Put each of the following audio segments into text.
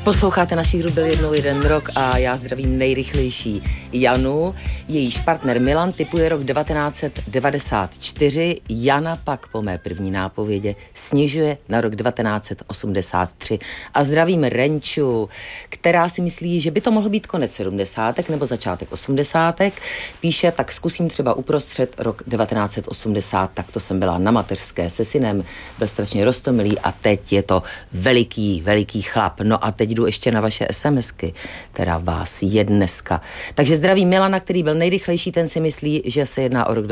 Posloucháte Naší hru byl jednou jeden rok a já zdravím nejrychlejší Janu. Jejíž partner Milan tipuje rok 1994. Jana pak po mé první nápovědě snižuje na rok 1983. A zdravím Renču, která si myslí, že by to mohl být konec 70. nebo začátek 80. Píše, tak zkusím třeba uprostřed rok 1980. Tak to jsem byla na mateřské se synem, byl strašně roztomilý a teď je to veliký chlap. No a teď jdu ještě na vaše SMSky, která vás je dneska. Takže zdravím Milana, který byl nejrychlejší, ten si myslí, že se jedná o rok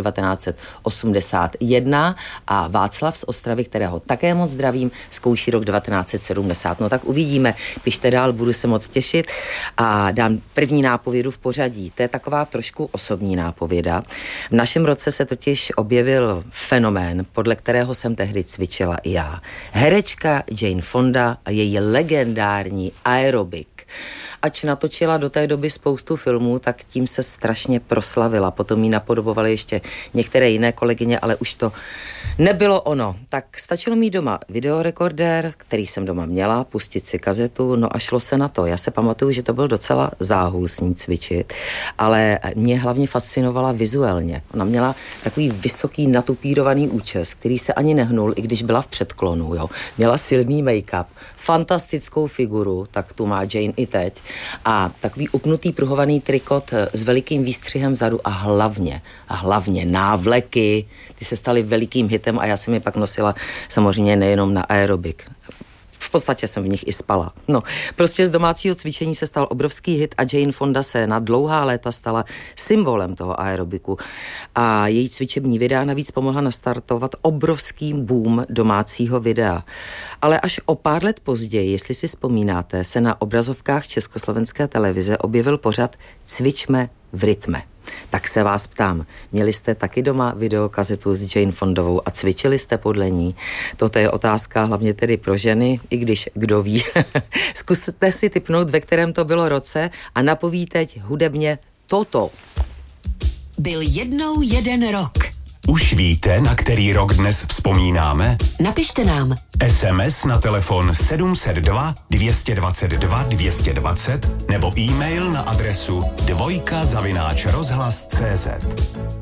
1981 a Václav z Ostravy, kterého také moc zdravím, zkouší rok 1970. No tak uvidíme, pište dál, budu se moc těšit a dám první nápovědu v pořadí. To je taková trošku osobní nápověda. V našem roce se totiž objevil fenomén, podle kterého jsem tehdy cvičila i já. Herečka Jane Fonda a její legendární aerobik. Ač natočila do té doby spoustu filmů, tak tím se strašně proslavila. Potom jí napodobovaly ještě některé jiné kolegyně, ale už to nebylo ono. Tak stačilo mít doma videorekordér, který jsem doma měla, pustit si kazetu, no a šlo se na to. Já se pamatuju, že to byl docela záhul s ní cvičit, ale mě hlavně fascinovala vizuálně. Ona měla takový vysoký natupírovaný účes, který se ani nehnul, i když byla v předklonu. Jo. Měla silný make-up, fantastickou figuru, tak tu má Jane i teď, a takový upnutý pruhovaný trikot s velikým výstřihem vzadu a hlavně návleky, ty se staly velikým hitem a já jsem je pak nosila samozřejmě nejenom na aerobik. V podstatě jsem v nich i spala. No, prostě z domácího cvičení se stal obrovský hit a Jane Fonda se na dlouhá léta stala symbolem toho aerobiku. A její cvičební videa navíc pomohla nastartovat obrovský boom domácího videa. Ale až o pár let později, jestli si vzpomínáte, se na obrazovkách československé televize objevil pořad Cvičme v rytme. Tak se vás ptám, měli jste taky doma videokazetu s Jane Fondovou a cvičili jste podle ní? Toto je otázka hlavně tedy pro ženy, i když kdo ví. Zkuste si tipnout, ve kterém to bylo roce a napoví teď hudebně toto. Byl jednou jeden rok. Už víte, na který rok dnes vzpomínáme? Napište nám. SMS na telefon 702 222 220 nebo e-mail na adresu dvojka@rozhlas.cz.